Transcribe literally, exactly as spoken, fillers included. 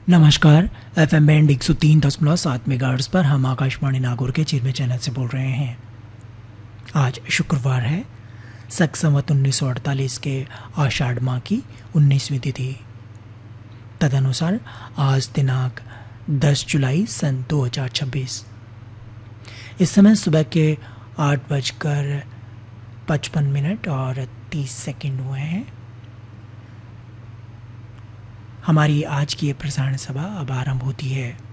नमस्कार। F M band एक सौ तीन दशमलव सात मेगाहर्ट्ज़ पर हम आकाशवाणी नागौर के चिरमे चैनल से बोल रहे हैं। आज शुक्रवार है, सक संवत उन्नीस सौ अड़तालीस के आषाढ़ माह की उन्नीसवीं तिथि। तदनुसार आज दिनांक दस जुलाई सन दो हज़ार छब्बीस। इस समय सुबह के आठ बजकर पचपन मिनट और तीस सेकंड हुए हैं। हमारी आज की ये प्रसारण सभा अब आरंभ होती है।